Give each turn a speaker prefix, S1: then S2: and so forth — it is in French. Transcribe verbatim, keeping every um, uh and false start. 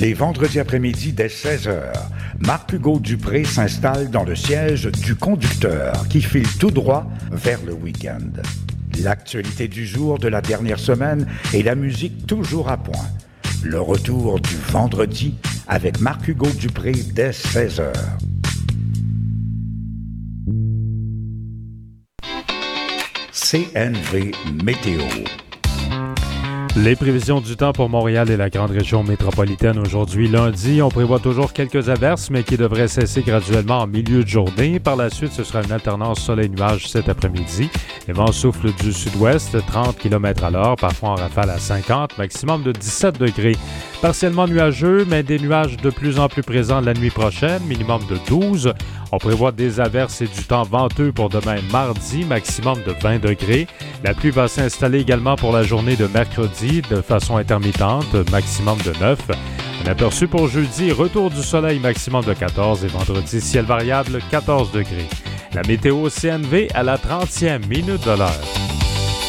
S1: Les vendredis après-midi dès seize heures, Marc-Hugo Dupré s'installe dans le siège du conducteur qui file tout droit vers le week-end. L'actualité du jour de la dernière semaine et la musique toujours à point. Le retour du vendredi avec Marc-Hugo Dupré dès seize heures. C N V Météo.
S2: Les prévisions du temps pour Montréal et la grande région métropolitaine aujourd'hui, lundi, on prévoit toujours quelques averses, mais qui devraient cesser graduellement en milieu de journée. Par la suite, ce sera une alternance soleil-nuage cet après-midi. Les vents soufflent du sud-ouest, trente kilomètres à l'heure, parfois en rafale à cinquante, maximum de dix-sept degrés. Partiellement nuageux, mais des nuages de plus en plus présents la nuit prochaine, minimum de douze. On prévoit des averses et du temps venteux pour demain mardi, maximum de vingt degrés. La pluie va s'installer également pour la journée de mercredi de façon intermittente, maximum de neuf. Un aperçu pour jeudi, retour du soleil, maximum de quatorze et vendredi, ciel variable, quatorze degrés. La météo C N V à la trentième minute de l'heure.